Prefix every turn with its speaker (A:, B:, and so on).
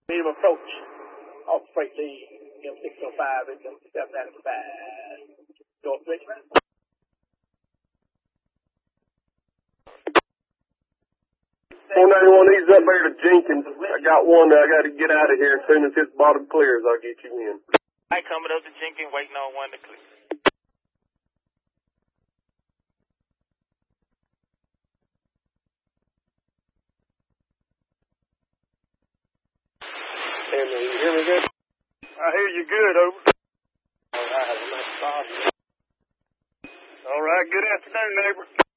A: Medium approach off freight lead, M605 and M795. North Richmond.
B: 491, he's up there to Jenkins. I got one. I got to get out of here as soon as his bottom clears. I'll get you in.
C: I coming up to Jenkins, waiting on one to clear.
B: Samuel, you hear me good?
A: I hear you good, over.
B: All right, well, that's awesome.
A: All right, good afternoon, neighbor.